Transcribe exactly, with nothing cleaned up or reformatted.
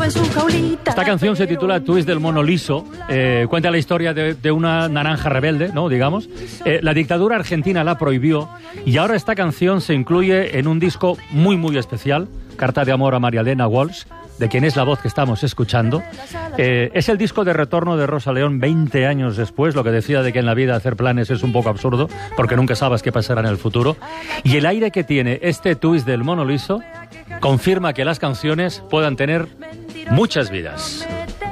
en su jaulita. Esta canción se titula Twist del mono liso. Eh, cuenta la historia de, de una naranja rebelde, ¿no? Digamos. Eh, la dictadura argentina la prohibió y ahora esta canción se incluye en un disco muy, muy especial, Carta de amor a María Elena Walsh, de quien es la voz que estamos escuchando. Eh, es el disco de retorno de Rosa León veinte años después, lo que decía de que en la vida hacer planes es un poco absurdo, porque nunca sabes qué pasará en el futuro. Y el aire que tiene este twist del mono liso confirma que las canciones puedan tener muchas vidas.